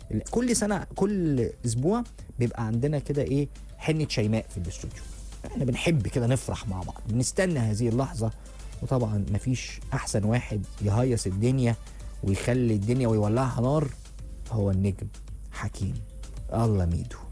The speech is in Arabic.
كل سنه كل اسبوع بيبقى عندنا كده ايه حنه شيماء في الاستوديو. احنا بنحب كده نفرح مع بعض، بنستنى هذه اللحظه. وطبعا مفيش احسن واحد يهيص الدنيا ويخلي الدنيا ويولعها نار هو النجم حكيم. الله ميدو.